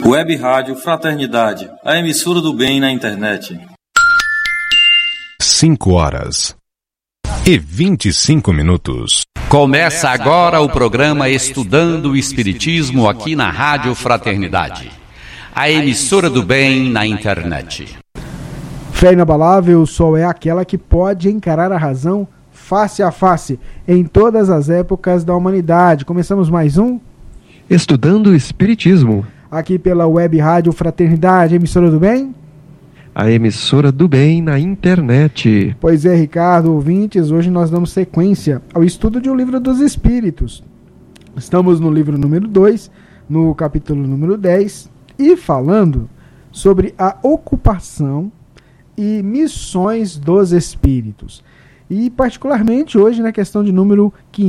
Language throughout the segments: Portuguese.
Web Rádio Fraternidade, a emissora do bem na internet. 5h25. Começa agora o programa Estudando o Espiritismo aqui na Rádio Fraternidade, a emissora do bem na internet. Fé inabalável só é aquela que pode encarar a razão face a face em todas as épocas da humanidade. Começamos mais um Estudando o Espiritismo, aqui pela Web Rádio Fraternidade, emissora do bem? A emissora do bem na internet. Pois é, Ricardo, ouvintes, hoje nós damos sequência ao estudo de O Livro dos Espíritos. Estamos no livro número 2, no capítulo número 10, e falando sobre a ocupação e missões dos espíritos. E particularmente hoje na questão de número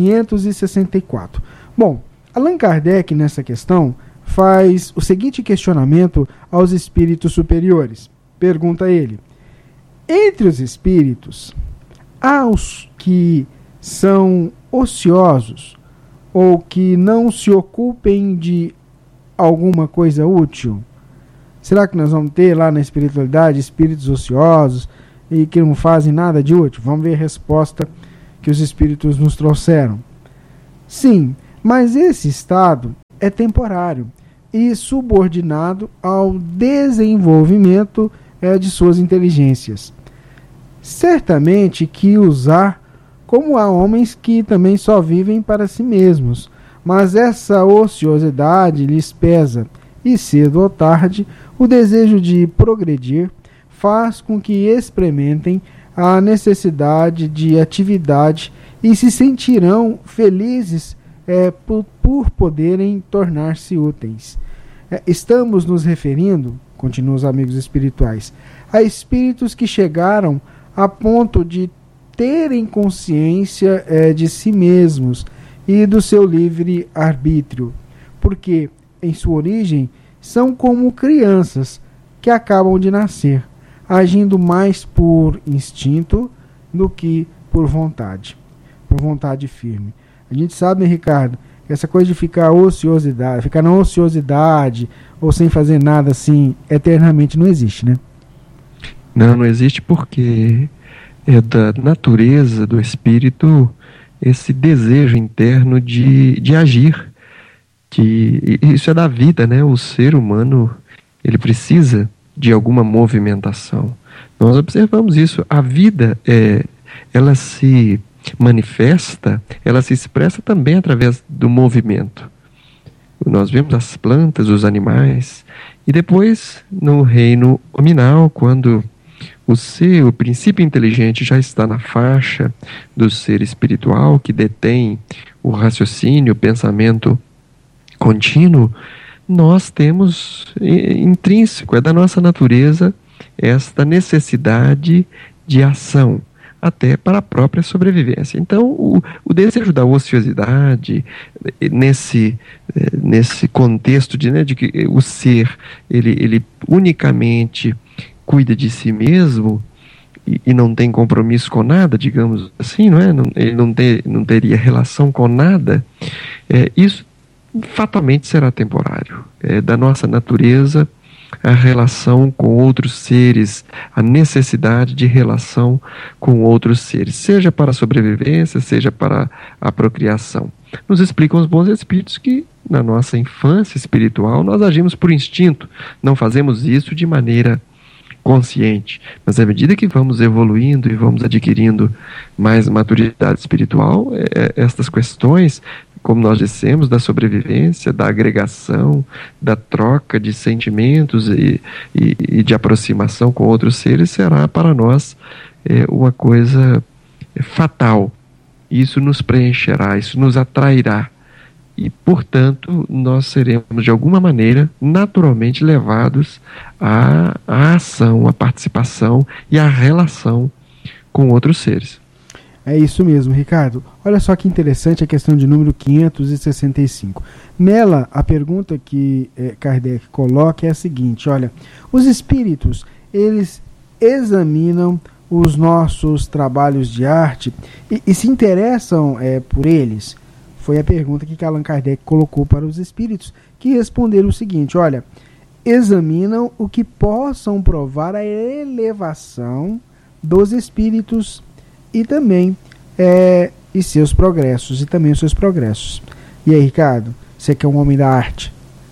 564. Bom, Allan Kardec nessa questão faz o seguinte questionamento aos espíritos superiores. Pergunta ele: entre os espíritos, há os que são ociosos ou que não se ocupem de alguma coisa útil? Será que nós vamos ter lá na espiritualidade espíritos ociosos e que não fazem nada de útil? Vamos ver a resposta que os espíritos nos trouxeram. Sim, mas esse estado é temporário e subordinado ao desenvolvimento de suas inteligências. Certamente que usar, como há homens que também só vivem para si mesmos, mas essa ociosidade lhes pesa, e cedo ou tarde o desejo de progredir faz com que experimentem a necessidade de atividade e se sentirão felizes por poderem tornar-se úteis. Estamos nos referindo, continuam os amigos espirituais, a espíritos que chegaram a ponto de terem consciência de si mesmos e do seu livre arbítrio, porque em sua origem são como crianças que acabam de nascer, agindo mais por instinto do que por vontade firme. A gente sabe, né, Ricardo, que essa coisa de ficar na ociosidade ou sem fazer nada assim eternamente não existe, né? Não existe, porque é da natureza do espírito esse desejo interno de agir, que isso é da vida, né? O ser humano, ele precisa de alguma movimentação. Nós observamos isso. A vida, ela se manifesta, ela se expressa também através do movimento. Nós vemos as plantas, os animais, e depois no reino hominal, quando o princípio inteligente já está na faixa do ser espiritual, que detém o raciocínio, o pensamento contínuo, nós temos intrínseco, é da nossa natureza, esta necessidade de ação, até para a própria sobrevivência. Então, o desejo da ociosidade, nesse contexto de que o ser, ele unicamente cuida de si mesmo e não tem compromisso com nada, digamos assim, não é? Ele não teria relação com nada, isso fatalmente será temporário. É da nossa natureza a relação com outros seres, a necessidade de relação com outros seres, seja para a sobrevivência, seja para a procriação. Nos explicam os bons espíritos que na nossa infância espiritual nós agimos por instinto, não fazemos isso de maneira consciente, mas à medida que vamos evoluindo e vamos adquirindo mais maturidade espiritual, estas questões, como nós dissemos, da sobrevivência, da agregação, da troca de sentimentos e de aproximação com outros seres, será para nós uma coisa fatal. Isso nos preencherá, isso nos atrairá. E, portanto, nós seremos, de alguma maneira, naturalmente levados à ação, à participação e à relação com outros seres. É isso mesmo, Ricardo. Olha só que interessante a questão de número 565. Nela, a pergunta que Kardec coloca é a seguinte: olha, os espíritos, eles examinam os nossos trabalhos de arte e se interessam por eles? Foi a pergunta que Allan Kardec colocou para os espíritos, que responderam o seguinte: olha, examinam o que possam provar a elevação dos espíritos e também e seus progressos, e também os seus progressos. E aí, Ricardo, você que é um homem da arte?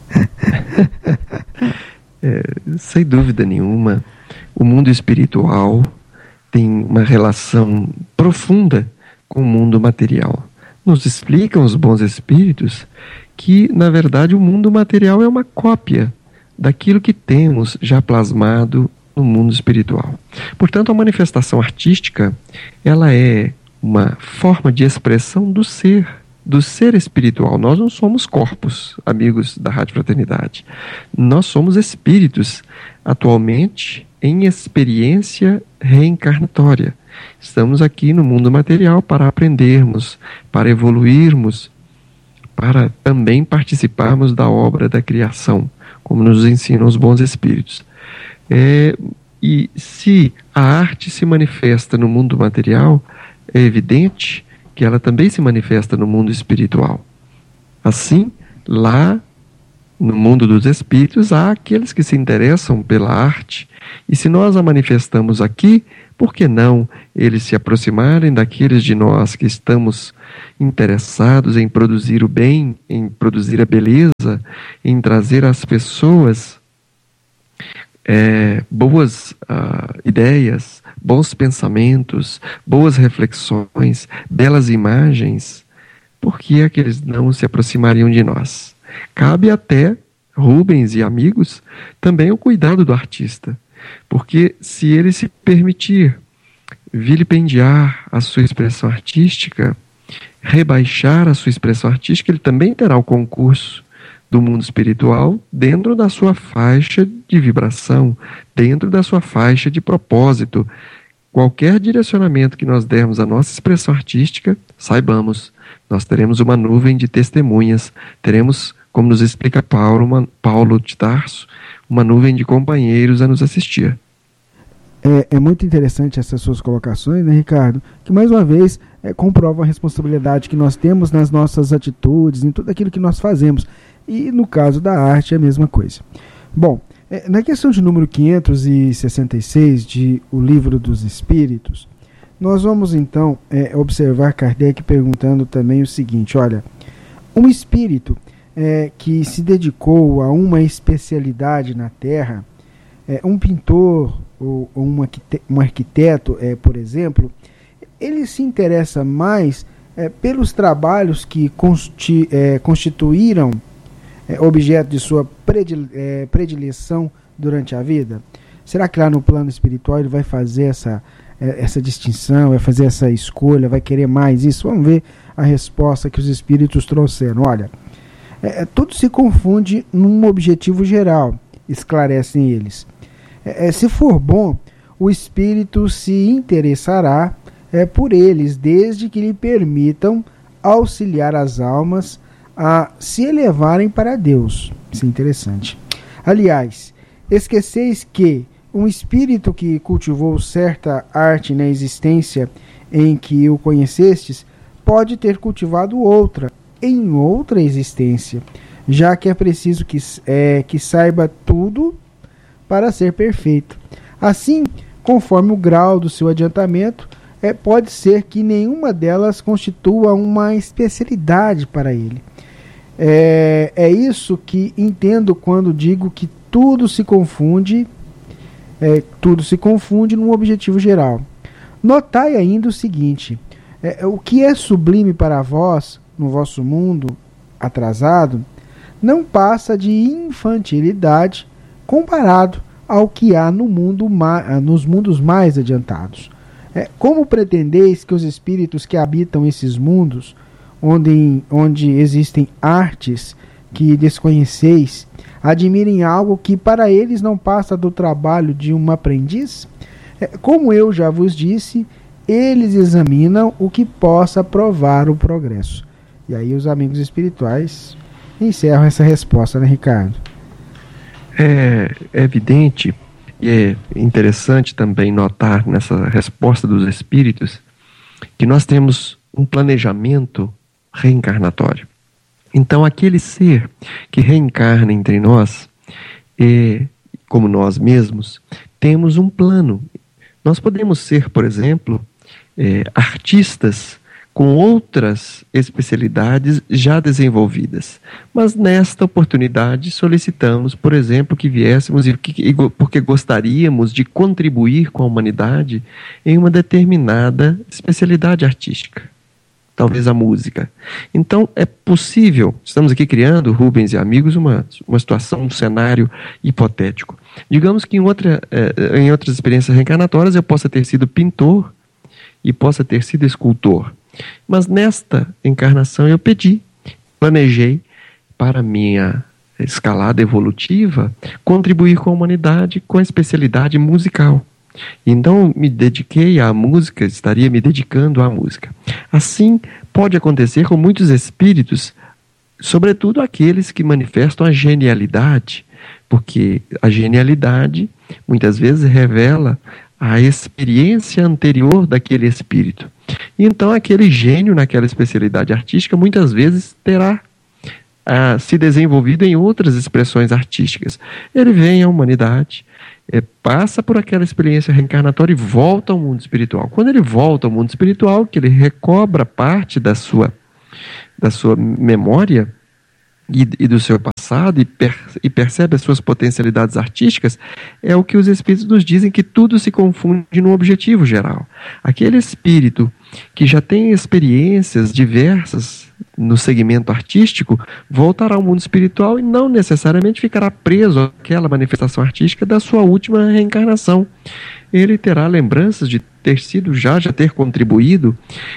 Sem dúvida nenhuma, o mundo espiritual tem uma relação profunda com o mundo material. Nos explicam os bons espíritos que, na verdade, o mundo material é uma cópia daquilo que temos já plasmado no mundo espiritual. Portanto, a manifestação artística, ela é uma forma de expressão do ser espiritual. Nós não somos corpos, amigos da Rádio Fraternidade. Nós somos espíritos, atualmente em experiência reencarnatória. Estamos aqui no mundo material para aprendermos, para evoluirmos, para também participarmos da obra da criação, como nos ensinam os bons espíritos. E se a arte se manifesta no mundo material, é evidente que ela também se manifesta no mundo espiritual. Assim, lá no mundo dos espíritos, há aqueles que se interessam pela arte, e se nós a manifestamos aqui, por que não eles se aproximarem daqueles de nós que estamos interessados em produzir o bem, em produzir a beleza, em trazer às pessoas boas ideias, bons pensamentos, boas reflexões, belas imagens? Por que é que eles não se aproximariam de nós? Cabe até Rubens e amigos também o cuidado do artista, porque se ele se permitir vilipendiar a sua expressão artística, rebaixar a sua expressão artística, ele também terá o concurso do mundo espiritual dentro da sua faixa de vibração, dentro da sua faixa de propósito. Qualquer direcionamento que nós dermos à nossa expressão artística, saibamos, nós teremos uma nuvem de testemunhas, teremos, como nos explica Paulo de Tarso, uma nuvem de companheiros a nos assistir. É muito interessante essas suas colocações, né, Ricardo? Que mais uma vez comprovam a responsabilidade que nós temos nas nossas atitudes, em tudo aquilo que nós fazemos. E no caso da arte é a mesma coisa. Bom, na questão de número 566 de O Livro dos Espíritos, nós vamos então observar Kardec perguntando também o seguinte: olha, um espírito que se dedicou a uma especialidade na Terra, um pintor ou um arquiteto, por exemplo, ele se interessa mais pelos trabalhos que constituíram objeto de sua predileção durante a vida? Será que lá no plano espiritual ele vai fazer essa distinção, vai fazer essa escolha, vai querer mais isso? Vamos ver a resposta que os espíritos trouxeram. Olha, tudo se confunde num objetivo geral, esclarecem eles. Se for bom, o espírito se interessará por eles, desde que lhe permitam auxiliar as almas a se elevarem para Deus. Isso é interessante. Aliás, esqueceis que um espírito que cultivou certa arte na existência em que o conhecestes pode ter cultivado outra em outra existência, já que é preciso que saiba tudo para ser perfeito. Assim, conforme o grau do seu adiantamento, pode ser que nenhuma delas constitua uma especialidade para ele. É isso que entendo quando digo que tudo se confunde num objetivo geral. Notai ainda o seguinte: o que é sublime para vós, no vosso mundo atrasado, não passa de infantilidade comparado ao que há nos mundos mais adiantados. Como pretendeis que os espíritos que habitam esses mundos, onde existem artes que desconheceis, admirem algo que para eles não passa do trabalho de um aprendiz? Como eu já vos disse, eles examinam o que possa provar o progresso. E aí os amigos espirituais encerram essa resposta, né, Ricardo? É evidente e é interessante também notar nessa resposta dos espíritos que nós temos um planejamento reencarnatório. Então, aquele ser que reencarna entre nós, como nós mesmos, temos um plano. Nós podemos ser, por exemplo, artistas com outras especialidades já desenvolvidas. Mas nesta oportunidade solicitamos, por exemplo, que viéssemos porque gostaríamos de contribuir com a humanidade em uma determinada especialidade artística. Talvez a música. Então é possível, estamos aqui criando, Rubens e amigos, uma situação, um cenário hipotético. Digamos que em outras experiências reencarnatórias eu possa ter sido pintor e possa ter sido escultor. Mas nesta encarnação eu planejei para minha escalada evolutiva contribuir com a humanidade com a especialidade musical. Então me dediquei à música, estaria me dedicando à música. Assim pode acontecer com muitos espíritos, sobretudo aqueles que manifestam a genialidade, porque a genialidade muitas vezes revela a experiência anterior daquele espírito. Então aquele gênio naquela especialidade artística muitas vezes terá se desenvolvido em outras expressões artísticas. Ele vem à humanidade, passa por aquela experiência reencarnatória e volta ao mundo espiritual. Quando ele volta ao mundo espiritual, que ele recobra parte da sua memória e do seu passado e percebe as suas potencialidades artísticas, é o que os espíritos nos dizem, que tudo se confunde num objetivo geral. Aquele espírito que já tem experiências diversas no segmento artístico voltará ao mundo espiritual e não necessariamente ficará preso àquela manifestação artística da sua última reencarnação. Ele terá lembranças de ter sido já ter contribuído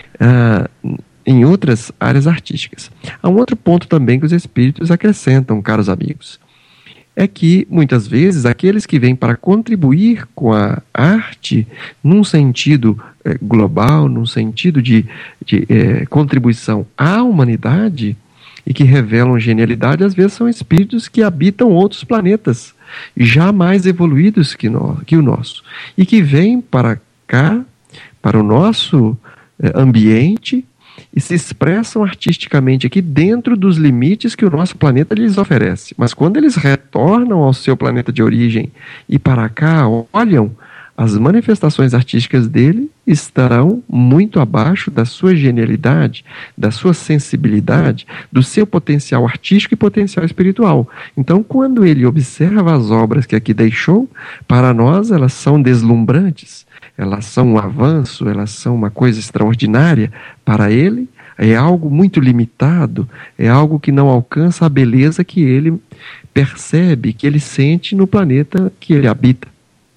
em outras áreas artísticas. Há um outro ponto também que os espíritos acrescentam, caros amigos, é que muitas vezes aqueles que vêm para contribuir com a arte num sentido global, num sentido de contribuição à humanidade e que revelam genialidade, às vezes são espíritos que habitam outros planetas já mais evoluídos que o nosso e que vêm para cá, para o nosso ambiente, e se expressam artisticamente aqui dentro dos limites que o nosso planeta lhes oferece. Mas quando eles retornam ao seu planeta de origem e para cá olham, as manifestações artísticas dele estarão muito abaixo da sua genialidade, da sua sensibilidade, do seu potencial artístico e potencial espiritual. Então, quando ele observa as obras que aqui deixou, para nós elas são deslumbrantes, elas são um avanço, elas são uma coisa extraordinária. Para ele é algo muito limitado, é algo que não alcança a beleza que ele percebe, que ele sente no planeta que ele habita.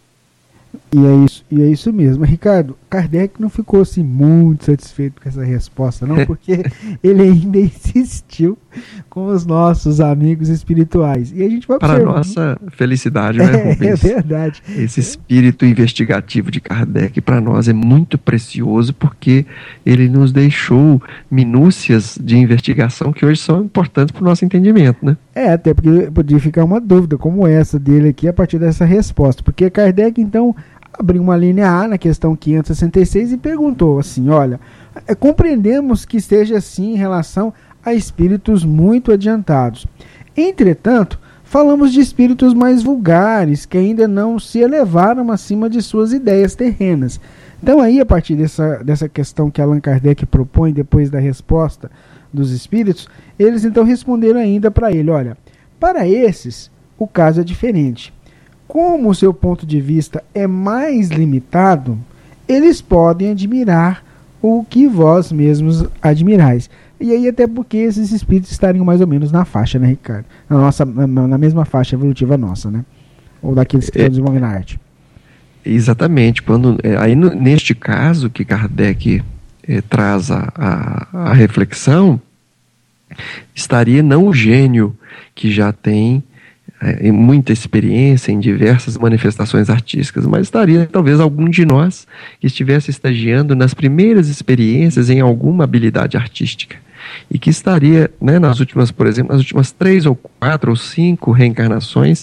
E é isso mesmo. Ricardo, Kardec não ficou assim muito satisfeito com essa resposta, não, porque ele ainda insistiu com os nossos amigos espirituais. E a gente vai para nossa felicidade, né, Rubens? É verdade. Esse espírito investigativo de Kardec para nós é muito precioso, porque ele nos deixou minúcias de investigação que hoje são importantes para o nosso entendimento, né? Até porque podia ficar uma dúvida como essa dele aqui a partir dessa resposta, porque Kardec então abriu uma linha A na questão 566 e perguntou assim: olha, compreendemos que esteja assim em relação a espíritos muito adiantados. Entretanto, falamos de espíritos mais vulgares, que ainda não se elevaram acima de suas ideias terrenas. Então aí, a partir dessa questão que Allan Kardec propõe, depois da resposta dos espíritos, eles então responderam ainda para ele: olha, para esses o caso é diferente. Como o seu ponto de vista é mais limitado, eles podem admirar o que vós mesmos admirais. E aí até porque esses espíritos estariam mais ou menos na faixa, né, Ricardo? Na mesma faixa evolutiva nossa, né? Ou daqueles que estão desenvolvendo a arte. Exatamente. Neste caso que Kardec traz a reflexão, estaria não o gênio que já tem muita experiência em diversas manifestações artísticas, mas estaria talvez algum de nós que estivesse estagiando nas primeiras experiências em alguma habilidade artística e que estaria, né, nas últimas 3 ou 4 ou 5 reencarnações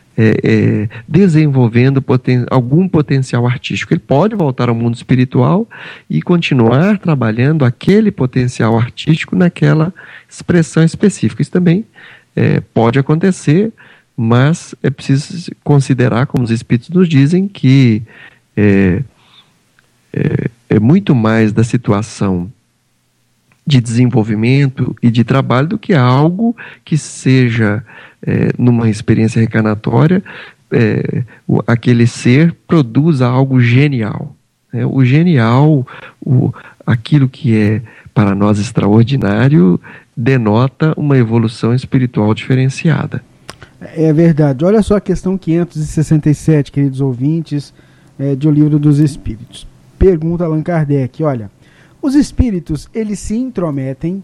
desenvolvendo algum potencial artístico. Ele pode voltar ao mundo espiritual e continuar trabalhando aquele potencial artístico naquela expressão específica. Isso também pode acontecer mas é preciso considerar, como os Espíritos nos dizem, que é muito mais da situação de desenvolvimento e de trabalho do que algo que seja, numa experiência reencarnatória, aquele ser produza algo genial. O genial, aquilo que é para nós extraordinário, denota uma evolução espiritual diferenciada. É verdade. Olha só a questão 567, queridos ouvintes, de O Livro dos Espíritos. Pergunta Allan Kardec, olha, os espíritos se intrometem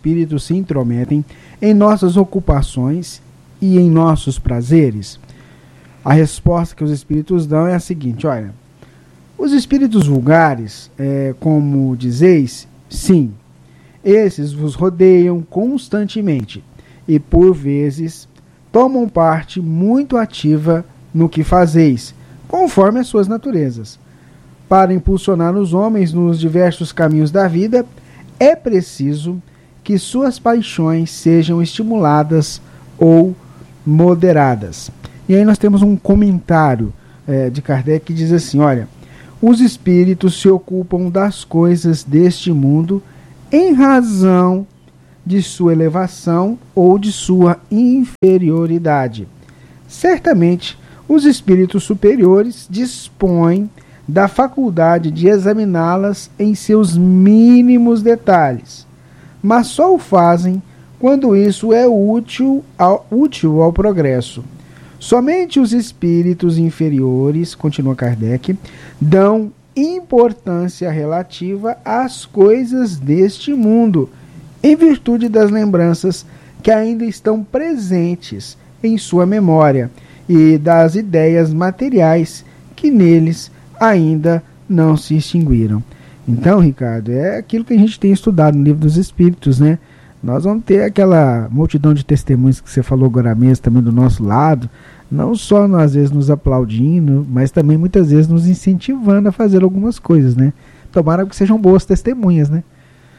em nossas ocupações e em nossos prazeres? A resposta que os espíritos dão é a seguinte, olha, os espíritos vulgares, como dizeis, sim, esses vos rodeiam constantemente e, por vezes, tomam parte muito ativa no que fazeis, conforme as suas naturezas. Para impulsionar os homens nos diversos caminhos da vida, é preciso que suas paixões sejam estimuladas ou moderadas. E aí nós temos um comentário de Kardec que diz assim, olha, os espíritos se ocupam das coisas deste mundo em razão de sua elevação ou de sua inferioridade. Certamente, os espíritos superiores dispõem da faculdade de examiná-las em seus mínimos detalhes, mas só o fazem quando isso é útil ao progresso. Somente os espíritos inferiores, continua Kardec, dão importância relativa às coisas deste mundo, em virtude das lembranças que ainda estão presentes em sua memória e das ideias materiais que neles ainda não se extinguiram. Então, Ricardo, é aquilo que a gente tem estudado no Livro dos Espíritos, né? Nós vamos ter aquela multidão de testemunhos que você falou agora mesmo também do nosso lado, não só às vezes nos aplaudindo, mas também muitas vezes nos incentivando a fazer algumas coisas, né? Tomara que sejam boas testemunhas, né?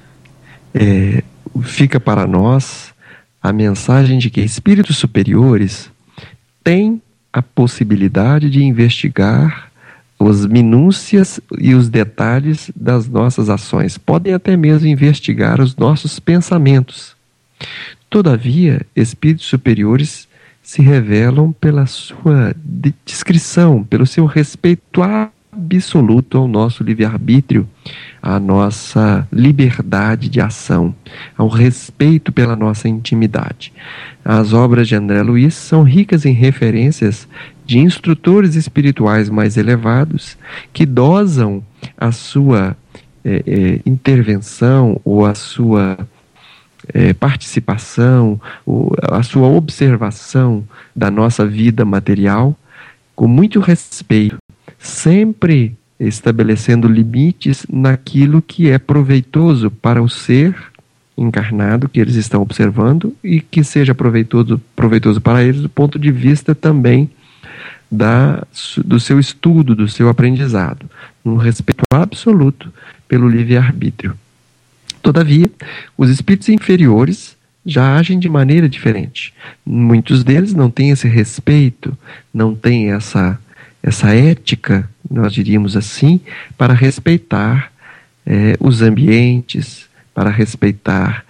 Fica para nós a mensagem de que espíritos superiores têm a possibilidade de investigar as minúcias e os detalhes das nossas ações. Podem até mesmo investigar os nossos pensamentos. Todavia, espíritos superiores se revelam pela sua discrição, pelo seu respeito absoluto ao nosso livre-arbítrio, à nossa liberdade de ação, ao respeito pela nossa intimidade. As obras de André Luiz são ricas em referências de instrutores espirituais mais elevados que dosam a sua intervenção ou a sua participação, ou a sua observação da nossa vida material com muito respeito, sempre estabelecendo limites naquilo que é proveitoso para o ser encarnado que eles estão observando e que seja proveitoso para eles do ponto de vista também do seu estudo, do seu aprendizado, um respeito absoluto pelo livre-arbítrio. Todavia, os espíritos inferiores já agem de maneira diferente. Muitos deles não têm esse respeito, não têm essa ética, nós diríamos assim, para respeitar os ambientes, para respeitar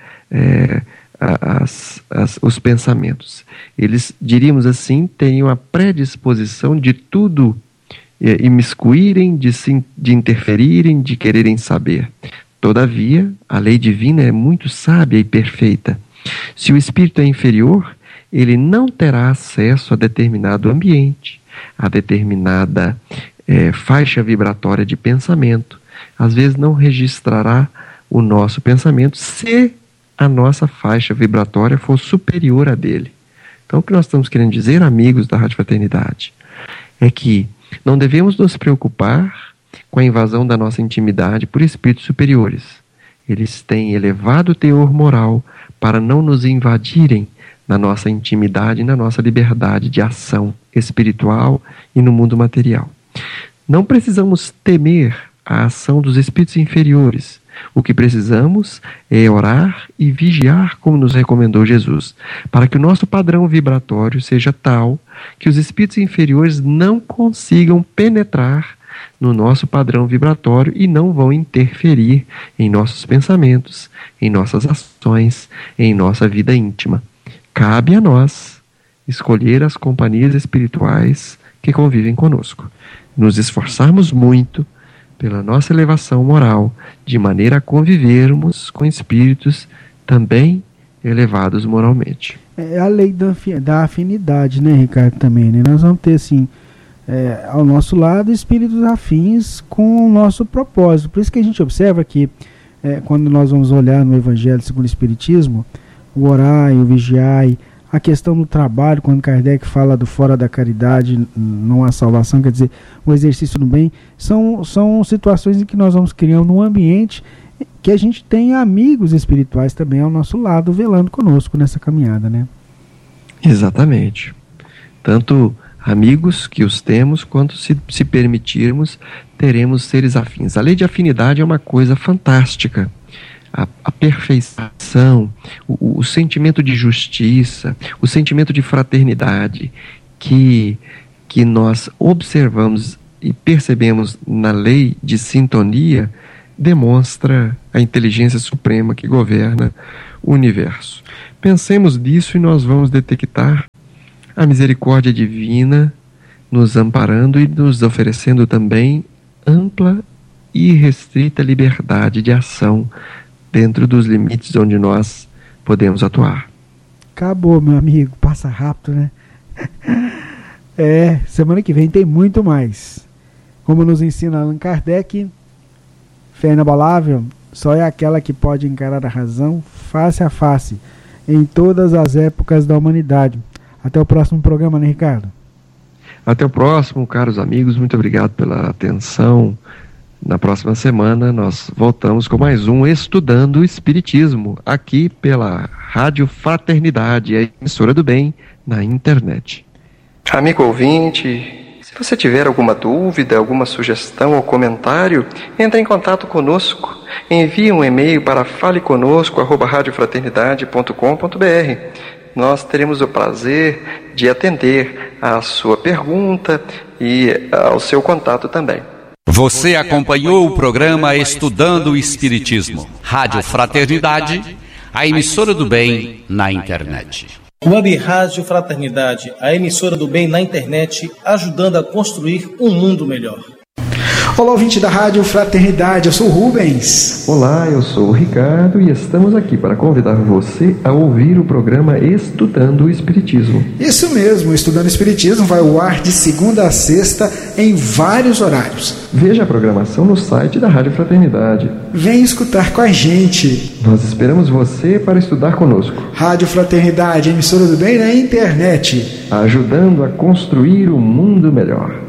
os pensamentos. Eles, diríamos assim, têm uma predisposição de tudo imiscuírem, de interferirem, de quererem saber. Todavia, a lei divina é muito sábia e perfeita. Se o espírito é inferior, ele não terá acesso a determinado ambiente, a determinada faixa vibratória de pensamento. Às vezes não registrará o nosso pensamento se a nossa faixa vibratória for superior à dele. Então, o que nós estamos querendo dizer, amigos da Rádio Fraternidade, é que não devemos nos preocupar com a invasão da nossa intimidade por espíritos superiores. Eles têm elevado teor moral para não nos invadirem na nossa intimidade e na nossa liberdade de ação espiritual e no mundo material. Não precisamos temer a ação dos espíritos inferiores, O que precisamos é orar e vigiar, como nos recomendou Jesus, para que o nosso padrão vibratório seja tal que os espíritos inferiores não consigam penetrar no nosso padrão vibratório e não vão interferir em nossos pensamentos, em nossas ações, em nossa vida íntima. Cabe a nós escolher as companhias espirituais que convivem conosco, nos esforçarmos muito pela nossa elevação moral, de maneira a convivermos com espíritos também elevados moralmente. É a lei da afinidade, né, Ricardo, também, né? Nós vamos ter, assim, ao nosso lado, espíritos afins com o nosso propósito. Por isso que a gente observa que, quando nós vamos olhar no Evangelho segundo o Espiritismo, o orai, o vigiai, a questão do trabalho, quando Kardec fala do fora da caridade, não há salvação, quer dizer, o exercício do bem, são situações em que nós vamos criando um ambiente que a gente tem amigos espirituais também ao nosso lado, velando conosco nessa caminhada, né? Exatamente. Tanto amigos que os temos, quanto se permitirmos, teremos seres afins. A lei de afinidade é uma coisa fantástica. A perfeição, o sentimento de justiça, o sentimento de fraternidade que nós observamos e percebemos na lei de sintonia, demonstra a inteligência suprema que governa o universo. Pensemos nisso e nós vamos detectar a misericórdia divina nos amparando e nos oferecendo também ampla e restrita liberdade de ação dentro dos limites onde nós podemos atuar. Acabou, meu amigo. Passa rápido, né? Semana que vem tem muito mais. Como nos ensina Allan Kardec, fé inabalável só é aquela que pode encarar a razão face a face, em todas as épocas da humanidade. Até o próximo programa, né, Ricardo? Até o próximo, caros amigos. Muito obrigado pela atenção. Na próxima semana nós voltamos com mais um Estudando o Espiritismo, aqui pela Rádio Fraternidade, a emissora do bem, na internet. Amigo ouvinte, se você tiver alguma dúvida, alguma sugestão ou comentário, entre em contato conosco. Envie um e-mail para faleconosco@radiofraternidade.com.br. Nós teremos o prazer de atender à sua pergunta e ao seu contato também. Você acompanhou o programa Estudando o Espiritismo, Rádio Fraternidade, a emissora do bem na internet. Web Rádio Fraternidade, a emissora do bem na internet, ajudando a construir um mundo melhor. Olá, ouvinte da Rádio Fraternidade, eu sou o Rubens. Olá, eu sou o Ricardo e estamos aqui para convidar você a ouvir o programa Estudando o Espiritismo. Isso mesmo, Estudando o Espiritismo vai ao ar de segunda a sexta em vários horários. Veja a programação no site da Rádio Fraternidade. Vem escutar com a gente. Nós esperamos você para estudar conosco. Rádio Fraternidade, emissora do bem na internet, ajudando a construir um mundo melhor.